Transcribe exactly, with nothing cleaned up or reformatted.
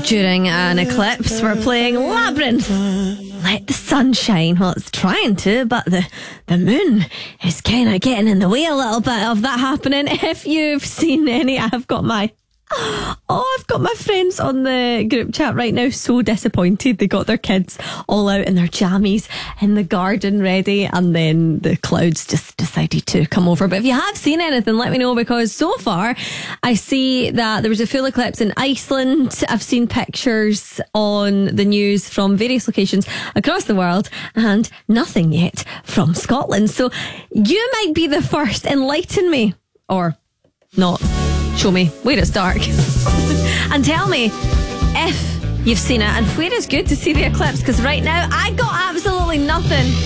during an eclipse, we're playing Labyrinth. Let the sun shine. Well, it's trying to, but the, the moon is kind of getting in the way a little bit of that happening. If you've seen any, I've got my... Oh, I've got my friends on the group chat right now so disappointed. They got their kids all out in their jammies in the garden ready, and then the clouds just decided to come over. But if you have seen anything, let me know, because so far I see that there was a full eclipse in Iceland. I've seen pictures on the news from various locations across the world, and nothing yet from Scotland. So you might be the first. Enlighten me, or not. Show me where it's dark and tell me if you've seen it and where it's good to see the eclipse, because right now I got absolutely nothing.